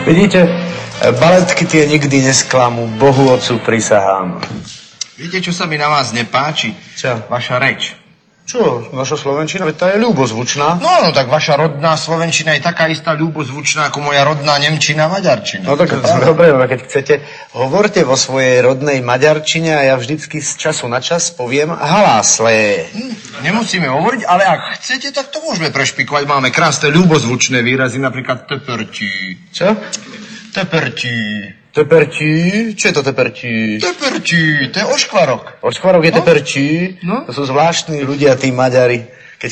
Vidíte, baletky tie nikdy nesklamú, Bohu Otcu prisahám. Viete, čo sa mi na vás nepáči? Čo? Vaša reč. Čo? Naša slovenčina, veď tá je ľubozvučná. No, tak vaša rodná slovenčina je taká istá ľubozvučná ako moja rodná nemčina, maďarčina. No tak dobre, keď chcete, hovorte vo svojej rodnej maďarčine a ja vždycky z času na čas poviem halásle. Nemusíme hovoriť, ale ak chcete, tak to môžeme prešpikovať. Máme krásne ľubozvučné výrazy, napríklad tepertí. Čo? Tepertí. Tepertí? Čo je to tepertí? Tepertí, to je oškvarok. Oškvarok je tepertí? No. To sú zvláštni ľudia, tí Maďari. Keď...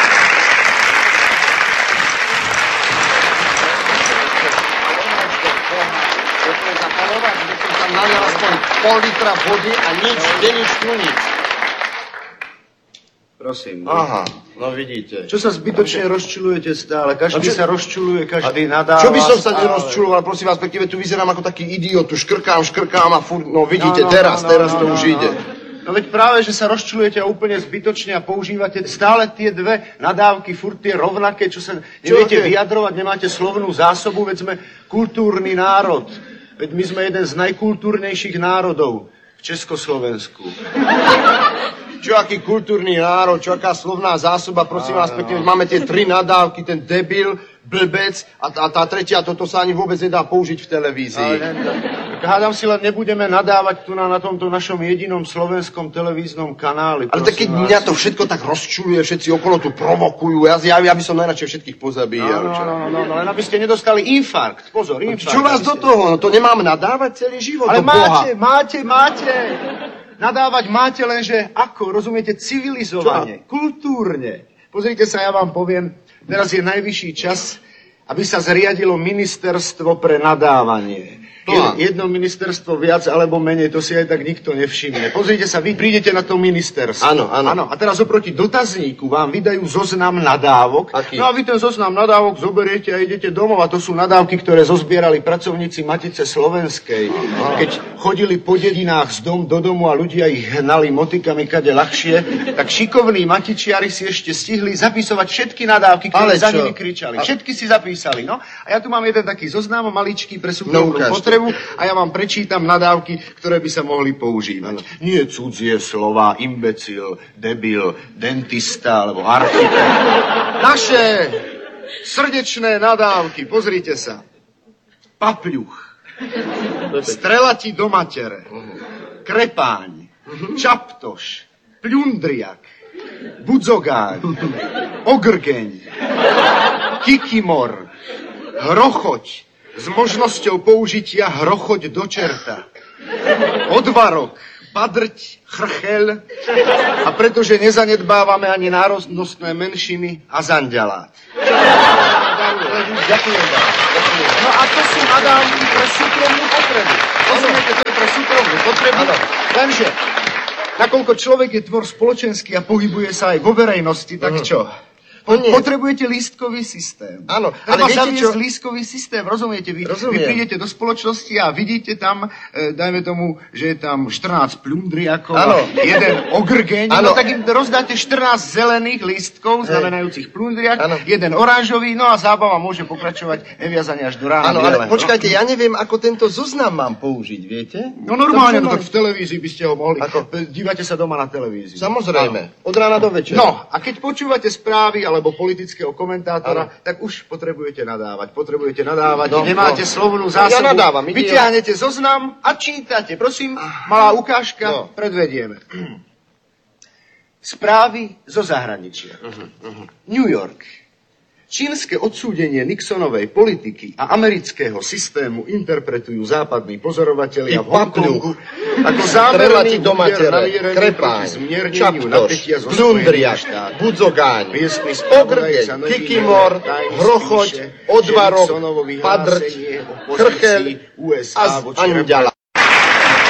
Pol litra vody a nič, nič. Prosím. Aha, no vidíte. Čo sa zbytočne rozčulujete stále? Každý sa rozčuluje, každý nadáva. Čo by som sa nerozčuloval, prosím vás, pekne, tu vyzerám ako taký idiot, tu škrkám a furt, no vidíte, teraz to už ide. No veď práve, že sa rozčulujete úplne zbytočne a používate stále tie dve nadávky, furt tie rovnaké, čo sa neviete vyjadrovať, nemáte slovnú zásobu, veď sme kultúrny národ. Veď my sme jeden z najkultúrnejších národov v Československu. Čo aký kultúrny národ, čo aká slovná zásoba, prosím vás pekne, máme tie tri nadávky, ten debil, blbec a tá tretia, toto sa ani vôbec nedá použiť v televízii. Tak hádam si, len nebudeme nadávať tu na tomto našom jedinom slovenskom televíznom kanáli. Ale tak keď mňa to všetko tak rozčuluje, všetci okolo tu provokujú, ja by som najradšej všetkých pozabíjal. No, len aby ste nedostali infarkt, pozor, infarkt. Čo vás do toho, no to nemám nadávať celý život, ale máte. Nadávať máte, lenže ako, rozumiete, civilizovane, kultúrne. Pozrite sa, ja vám poviem, teraz je najvyšší čas, aby sa zriadilo ministerstvo pre nadávanie. Jedno ministerstvo viac alebo menej, to si aj tak nikto nevšimne. Pozrite sa, vy prídete na to ministerstvo. Áno. A teraz oproti dotazníku vám vydajú zoznam nadávok. Aký? No a vy ten zoznam nadávok zoberiete a idete domov. A to sú nadávky, ktoré zozbierali pracovníci Matice Slovenskej. Keď chodili po dedinách z domu do domu a ľudia ich hnali motikami kade ľahšie, tak šikovní matičiari si ešte stihli zapisovať všetky nadávky, ktoré za nimi kričali. Všetky si zapísali, no. A ja tu mám jeden taký zoznam maličký pre súkromnú potrebu. A ja vám prečítam nadávky, ktoré by sa mohli používať. Nie cudzie slova, imbecil, debil, dentista alebo architekt. Naše srdečné nadávky, pozrite sa. Papľuch, strelati do matere, krepáň, čaptoš, pľundriak, budzogáň, ogrgeň, kikimor, hrochoť, s možnosťou použitia hrochoť do čerta. Odvarok, padrť, chrchel a pretože nezanedbávame ani národnostné menšiny a zanďalát. Ďakujem vám. No a to sú nadávky pre súkromnú potrebu. Rozumiete, to je pre súkromnú potrebu, lenže nakoľko človek je tvor spoločenský a pohybuje sa aj vo verejnosti, tak čo? Potrebujete lístkový systém. Áno, ale viete čo? Lístkový systém, rozumiete? Vy prídete do spoločnosti a vidíte tam, dajme tomu, že je tam 14 plundriakov, jeden ogrgeň, no tak im rozdáte 14 zelených lístkov, znamenajúcich plundriak, jeden oranžový, no a zábava môže pokračovať neviazane až do rána. Áno, ale počkajte, ja neviem, ako tento zoznam mám použiť, viete? No normálne, no tak v televízii by ste ho mohli. Dívate sa doma na televíziu. Samozrejme, od rána do večera. No, a keď počúvate správy alebo politického komentátora, tak už potrebujete nadávať. Nemáte slovnú zásobu. Ja nadávam. Vyťahnete zoznam a čítate. Prosím, malá ukážka, predvedieme. Správy zo zahraničia. New York. Čínske odsúdenie Nixonovej politiky a amerického systému interpretujú západní pozorovatelia v Hongkongu ako zámerný úder namierený proti zmierneniu napätia zo Spojených štátov. Budzogáň, ogrgeň, kikimor, hrochoť, odvarok, padrť, chrchel a anďala.